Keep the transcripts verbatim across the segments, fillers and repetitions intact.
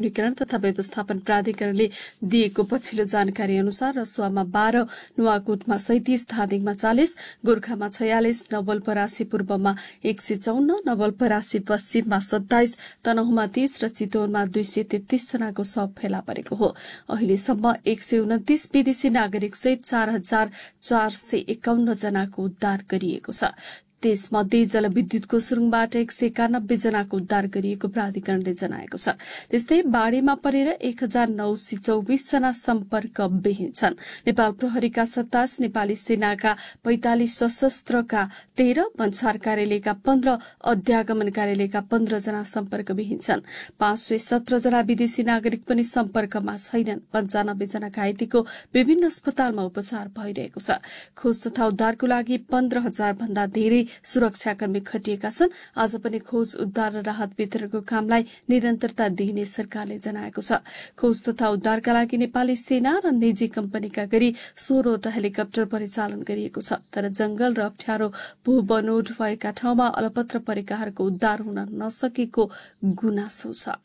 न्यूनीकरण तथा व्यवस्थापन प्राधिकरणले दिएको पछिल्लो जानकारी अनुसार रसुवामा बाह्र, नुवाकोटमा सैतिस, धादिङमा चालिस, गोर्खामा छयालिस, नवलपरासी पूर्वमा एक सय चौन्न, नवलपरासी पश्चिममा सत्ताइस, तनहुमा तीस र चितवनमा दुई सय तेत्तीस जनाको शव फेला परेको हो। अहिलेसम्म एक सय उन्तिस विदेशी नागरिक सहित चार हजार चार सय एकाउन्न जनाको उद्धार गरिएको छ। त्यसमध्ये जलविद्युतको सुरुङबाट एक सय एकानब्बे जनाको उद्धार गरिएको प्राधिकरणले जनाएको छ। त्यस्तै बाढीमा परेर एक हजार नौ सय चौबिस जना सम्पर्कविहीन छन्। नेपाल प्रहरीका सत्ताइस, नेपाली सेनाका पैंतालिस, सशस्त्रका तेह्र, भन्सार कार्यालयका पन्ध्र, अध्यागमन कार्यालयका पन्ध्र जना सम्पर्कविहीन छन्। पाँच सय सत्र जना विदेशी नागरिक पनि सम्पर्कमा छैनन्। पञ्चानब्बे जना घाइतेको विभिन्न अस्पतालमा उपचार भइरहेको छ। खोज तथा उद्धारको लागि पन्ध्र हजार भन्दा धेरै सुरक्षाकर्मी खटिएका छन्। आज पनि खोज, उद्धार र राहत वितरणको कामलाई निरन्तरता दिइने सरकारले जनाएको छ। खोज तथा उद्धारका लागि नेपाली सेना र निजी कम्पनीका गरी सोह्रवटा हेलिकप्टर परिचालन गरिएको छ। तर जंगल र अप्ठ्यारो भू बनोट भएका ठाउँमा अलपत्र परेकाहरूको उद्धार हुन नसकेको गुनासो छ।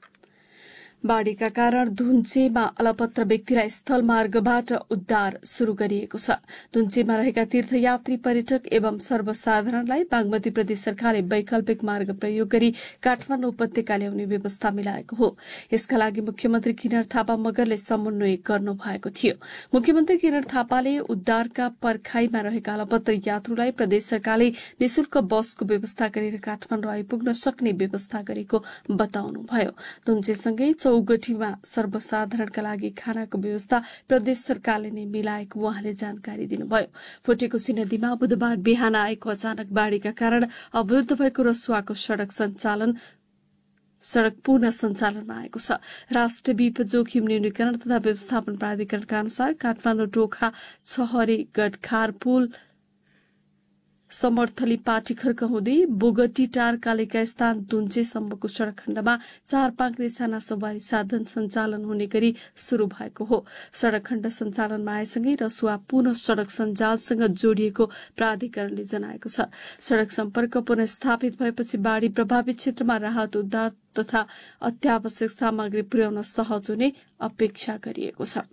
बाढ़ीका कारण धुन्चेमा अलपत्र व्यक्तिलाई स्थल मार्गबाट उद्धार शुरू गरिएको छ। धुन्चेमा रहेका तीर्थयात्री, पर्यटक एवं सर्वसाधारणलाई बागमती प्रदेश सरकारले वैकल्पिक मार्ग प्रयोग गरी काठमाडौँ उपत्यका ल्याउने व्यवस्था मिलाएको हो। यसका लागि मुख्यमन्त्री किरण थापा मगरले समन्वय गर्नु भएको थियो। मुख्यमन्त्री किरण थापाले उद्धारका पर्खाइमा रहेका अलपत्र यात्रुलाई प्रदेश सरकारले निशुल्क बसको व्यवस्था गरेर काठमाडौँ आइपुग्न सक्ने व्यवस्था गरेको बताउनुभयो। धुन्चेसँगै चौगठीमा सर्वसाधारणका लागि खानाको व्यवस्था प्रदेश सरकारले नै मिलाएको उहाँले जानकारी दिनुभयो। फोटेकोसी नदीमा बुधबार बिहान आएको अचानक बाढ़ीका कारण अवरुद्ध भएको रसुवाको सड़क सञ्चालन सड़क पुनः सञ्चालनमा आएको छ। राष्ट्रिय विपद जोखिम न्यूनीकरण तथा व्यवस्थापन प्राधिकरणका अनुसार काठमाडौँ टोखा छहरे गढखार पुल समर्थली पाटीखर्क हुँदै बोगटी टार कालिका स्थान दुन्चेसम्मको सड़क खण्डमा चार पाङ्रे साना सवारी साधन सञ्चालन हुने गरी शुरू भएको हो। सड़क खण्ड सञ्चालनमा आएसँगै रसुवा पुनः सड़क सञ्जालसँग जोडिएको प्राधिकरणले जनाएको छ। सड़क सम्पर्क पुनः स्थापित भएपछि बाढ़ी प्रभावित क्षेत्रमा राहत, उद्धार तथा अत्यावश्यक सामग्री पुर्याउन सहज हुने अपेक्षा गरिएको छ।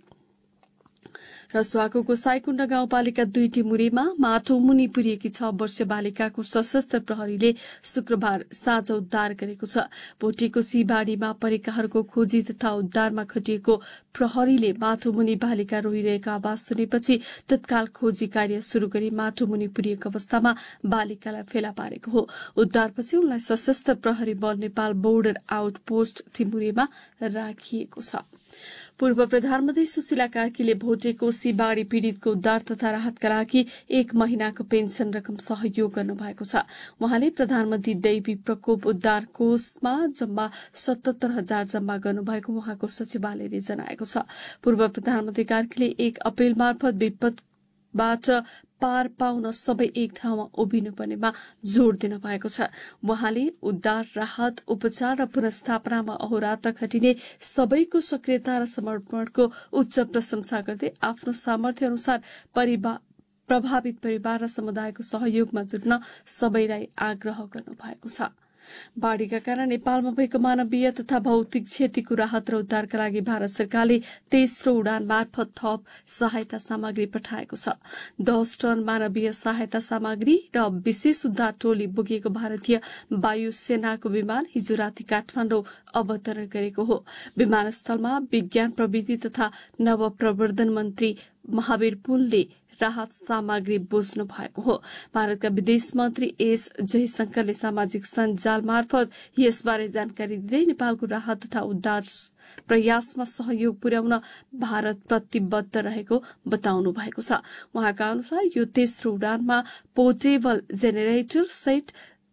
रसुवाको गोसाईकुण्ड गाउँपालिका दुई टिमुरेमा माटो मुनि पुरिएकी छ वर्षीय बालिकाको सशस्त्र प्रहरीले शुक्रबार साँझ उद्धार गरेको छ। भोटेको सीबाड़ीमा परेकाहरूको खोजी तथा उद्धारमा खटिएको प्रहरीले माटो मुनि बालिका रोइरहेको आवाज सुनेपछि तत्काल खोजी कार्य शुरू गरी माटो मुनि पुरिएको अवस्थामा बालिकालाई फेला पारेको हो। उद्धारपछि उनलाई सशस्त्र प्रहरी बल नेपाल बोर्डर आउटपोस्ट टिमुरेमा राखिएको छ। पूर्व प्रधानमन्त्री सुशीला कार्कीले भोटेको सीबाड़ी पीड़ितको उद्धार तथा राहतका लागि एक महिनाको पेन्सन रकम सहयोग गर्नुभएको छ। उहाँले प्रधानमन्त्री दैवी प्रकोप उद्धार कोषमा जम्मा सतहत्तर हजार जम्मा गर्नुभएको उहाँको सचिवालयले जनाएको छ। पूर्व प्रधानमन्त्री कार्कीले एक अप्रेल मार्फत विपदबाट पार पाउन सबै एक ठाउँमा उभिनु पर्नेमा जोड़ दिनु भएको छ। उहाँले उद्धार, राहत, उपचार र पुनर्स्थापनामा अहोरात्र खटिने सबैको सक्रियता र समर्पणको उच्च प्रशंसा गर्दै आफ्नो सामर्थ्य अनुसार परिवार प्रभावित परिवार र समुदायको सहयोगमा जुट्न सबैलाई आग्रह गर्नु भएको छ। बाढ़ीका कारण नेपालमा भएको मानवीय तथा भौतिक क्षतिको राहत र उद्धारका लागि भारत सरकारले तेस्रो उडान मार्फत थप सहायता सामग्री पठाएको छ। दस टन मानवीय सहायता सामग्री र विशेष उद्धार टोली बोकेको भारतीय वायुसेनाको विमान हिजो राति काठमाडौँ अवतरण गरेको हो। विमानस्थलमा विज्ञान प्रविधि तथा नवप्रवर्धन मन्त्री महावीर पुनले राहत सामग्री बुझ्नु भएको हो। भारतका विदेश मन्त्री एस जयशंकरले सामाजिक सञ्जाल मार्फत यसबारे जानकारी दिँदै नेपालको राहत तथा उद्धार प्रयासमा सहयोग पुर्याउन भारत प्रतिबद्ध रहेको बताउनु भएको छ। उहाँका अनुसार यो तेस्रो उडानमा पोर्टेबल जेनेरेटर सेट,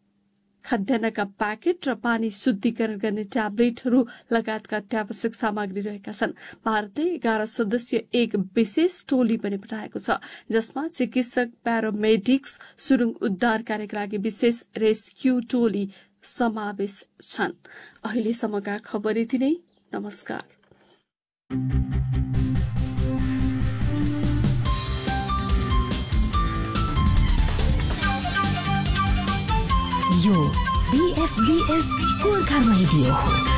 खाद्यान्नका प्याकेट र पानी शुद्धिकरण गर्ने ट्याब्लेटहरू लगायतका अत्यावश्यक सामग्री रहेका छन्। भारतले एघार सदस्यीय एक विशेष टोली पनि पठाएको छ, जसमा चिकित्सक, प्यारामेडिक्स, सुरुङ उद्धार कार्यका लागि विशेष रेस्क्यू टोली समावेश छन्। अहिलेसम्मका खबर यति नै। नमस्कार। यो बीएफबीएस गोर्खा रेडियो हो।